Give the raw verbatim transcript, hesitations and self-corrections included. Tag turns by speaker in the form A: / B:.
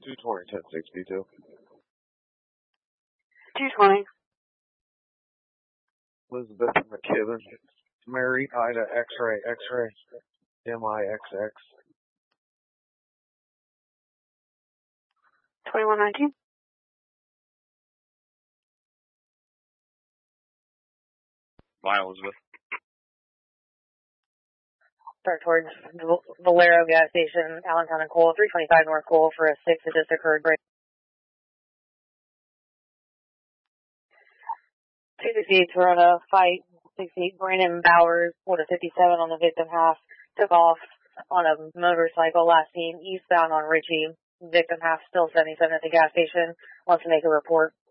A: two twenty, ten sixty-two.
B: two twenty.
A: Elizabeth McKibben. Mary Ida X-ray X-ray. M I X X.
B: twenty-one nineteen.
A: Bye, Elizabeth.
B: Start towards Valero gas station, Allentown and Cole, three twenty-five North Cole for a six that just occurred. Break. two sixty-eight Corona, fight, sixty-eight Brandon Bowers, with a fifty-seven on the victim half, took off on a motorcycle, last seen eastbound on Ritchie. Victim half still seventy-seven at the gas station, wants to make a report.